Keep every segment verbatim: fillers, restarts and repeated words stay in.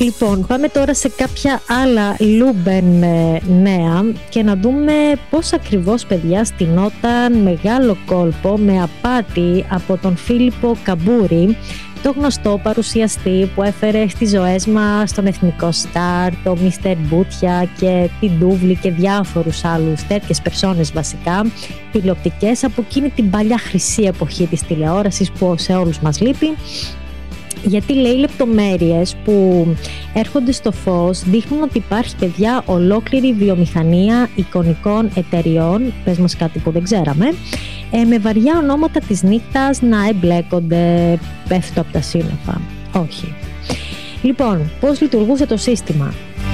Λοιπόν, πάμε τώρα σε κάποια άλλα Λούμπεν νέα και να δούμε πώς ακριβώς, παιδιά, στηνόταν μεγάλο κόλπο με απάτη από τον Φίλιππο Καμπούρη, το γνωστό παρουσιαστή που έφερε στις ζωές μας τον Εθνικό Σταρ, το Μίστερ Μπούτια και την Ντούβλη και διάφορους άλλους τέτοιες περσόνες, βασικά τηλεοπτικές από εκείνη την παλιά χρυσή εποχή της τηλεόρασης που σε όλους μας λείπει. Γιατί, λέει, λεπτομέρειες που έρχονται στο φως δείχνουν ότι υπάρχει, παιδιά, ολόκληρη βιομηχανία εικονικών εταιριών, πες μας κάτι που δεν ξέραμε, ε, με βαριά ονόματα της νύχτας να εμπλέκονται. Πέφτω από τα σύννεφα. Όχι. Λοιπόν, πώς λειτουργούσε το σύστημα?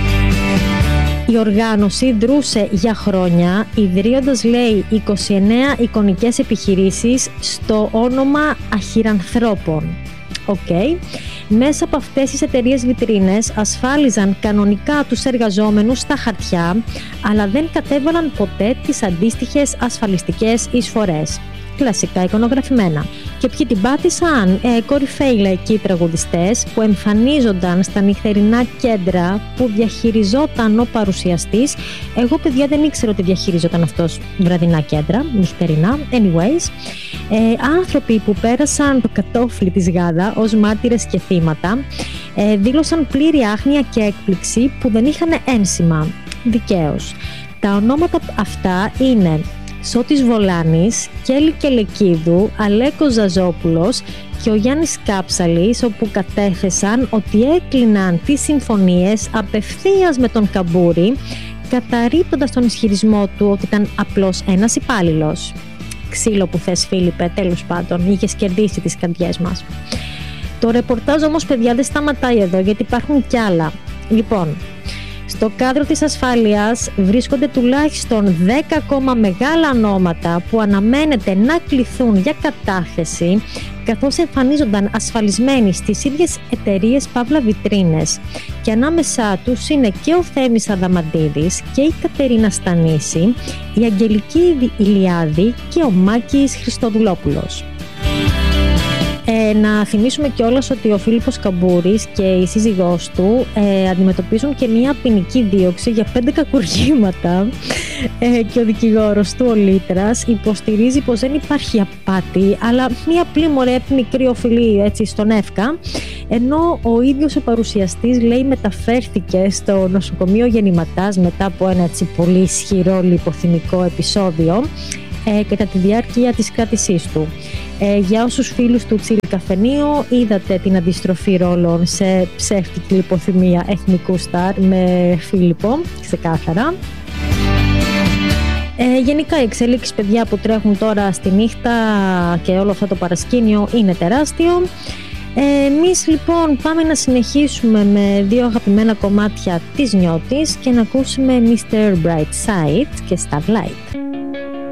Η οργάνωση δρούσε για χρόνια, ιδρύοντας, λέει, είκοσι εννέα εικονικές επιχειρήσεις στο όνομα αχυρανθρώπων. Okay. Μέσα από αυτές τις εταιρείες βιτρίνες ασφάλιζαν κανονικά τους εργαζόμενους στα χαρτιά, αλλά δεν κατέβαλαν ποτέ τις αντίστοιχες ασφαλιστικές εισφορές. Κλασικά εικονογραφημένα. Και ποιοι την πάτησαν? Ε, κορυφαίοι λαϊκοί τραγουδιστές που εμφανίζονταν στα νυχτερινά κέντρα που διαχειριζόταν ο παρουσιαστής. Εγώ, παιδιά, δεν ήξερα ότι διαχειριζόταν αυτός βραδινά κέντρα, νυχτερινά. Anyways, ε, άνθρωποι που πέρασαν το κατόφλι της Γάδα ως μάρτυρες και θύματα ε, δήλωσαν πλήρη άγνοια και έκπληξη που δεν είχαν ένσημα. Δικαίως. Τα ονόματα αυτά είναι Σώτης Βολάνης, Κέλη Κελεκίδου, Αλέκος Ζαζόπουλος και ο Γιάννης Κάψαλης, όπου κατέθεσαν ότι έκλειναν τις συμφωνίες απευθείας με τον Καμπούρη, καταρρίπτοντας τον ισχυρισμό του ότι ήταν απλώς ένας υπάλληλος. Ξύλο που θες, Φίλιππε, τέλος πάντων, είχες κερδίσει τις καρδιές μας. Το ρεπορτάζ όμως, παιδιά, δεν σταματάει εδώ, γιατί υπάρχουν κι άλλα. Λοιπόν, στο κάδρο της ασφάλειας βρίσκονται τουλάχιστον δέκα ακόμα μεγάλα ονόματα που αναμένεται να κληθούν για κατάθεση, καθώς εμφανίζονταν ασφαλισμένοι στις ίδιες εταιρείες παύλα βιτρίνες. Και ανάμεσά τους είναι και ο Θέμης Αδαμαντίδης και η Κατερίνα Στανίση, η Αγγελική Ηλιάδη και ο Μάκης Χριστοδουλόπουλος. Ε, να θυμίσουμε κιόλας ότι ο Φίλιππος Καμπούρης και η σύζυγός του ε, αντιμετωπίζουν και μια ποινική δίωξη για πέντε κακουργήματα ε, και ο δικηγόρος του, ο Λίτρας, υποστηρίζει πως δεν υπάρχει απάτη, αλλά μια απλή μωρέ μικρή οφειλή, έτσι, στον Εύκα, ενώ ο ίδιος ο παρουσιαστής, λέει, μεταφέρθηκε στο νοσοκομείο Γεννηματάς μετά από ένα, έτσι, πολύ ισχυρό λιποθυμικό επεισόδιο Ε, κατά τη διάρκεια της κράτησής του. Ε, για όσους φίλους του Τσίλι Καφενείο, είδατε την αντιστροφή ρόλων σε ψεύτικη λιποθυμία Εθνικού Σταρ με Φίλιππο, ξεκάθαρα. Ε, γενικά οι εξελίξεις, παιδιά, που τρέχουν τώρα στη νύχτα και όλο αυτό το παρασκήνιο είναι τεράστιο. Ε, εμείς λοιπόν πάμε να συνεχίσουμε με δύο αγαπημένα κομμάτια της Νιώτης και να ακούσουμε μίστερ Brightside και Starlight.